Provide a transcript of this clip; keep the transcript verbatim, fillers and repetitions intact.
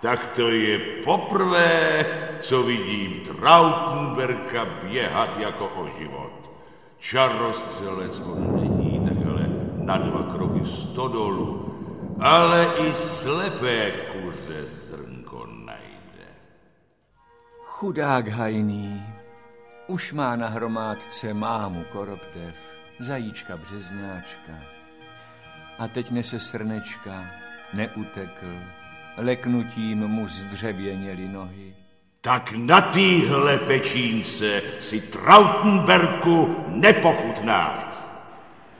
tak to je poprvé, co vidím Trautenberka běhat jako o život. Čarostřelec on není, tak ale na dva kroky stodolu, ale i slepé kuře zrnko najde. Chudák hajný, už má na hromádce mámu koroptev, zajíčka březňáčka. A teď nese srnečka, neutekl, leknutím mu zdřevěněly nohy. Tak na týhle pečínce si Trautenberku nepochutnáš.